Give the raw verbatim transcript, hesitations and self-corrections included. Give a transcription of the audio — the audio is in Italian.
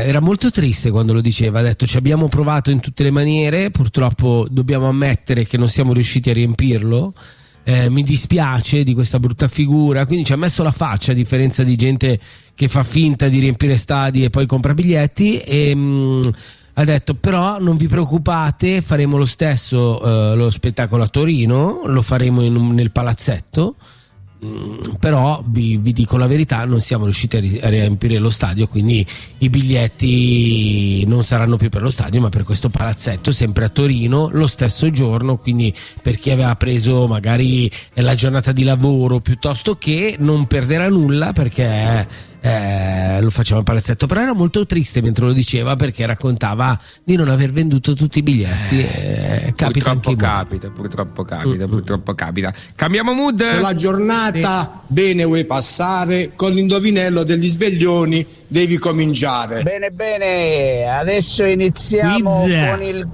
era molto triste quando lo diceva, ha detto ci abbiamo provato in tutte le maniere, purtroppo dobbiamo ammettere che non siamo riusciti a riempirlo, eh, mi dispiace di questa brutta figura, quindi ci ha messo la faccia a differenza di gente che fa finta di riempire stadi e poi compra biglietti e mh, ha detto però non vi preoccupate, faremo lo stesso eh, lo spettacolo a Torino, lo faremo in un, nel palazzetto. Mm, però vi, vi dico la verità, non siamo riusciti a, ri- a riempire lo stadio, quindi i biglietti non saranno più per lo stadio ma per questo palazzetto sempre a Torino lo stesso giorno, quindi per chi aveva preso magari la giornata di lavoro piuttosto che non perderà nulla perché eh, lo facciamo al palazzetto. Però era molto triste mentre lo diceva perché raccontava di non aver venduto tutti i biglietti. eh, capita purtroppo, anche capita, purtroppo capita mm-hmm. purtroppo capita cambiamo mood. Se la giornata sì. bene vuoi passare, con l'indovinello degli sveglioni devi cominciare. Bene bene, adesso iniziamo Quiz. con il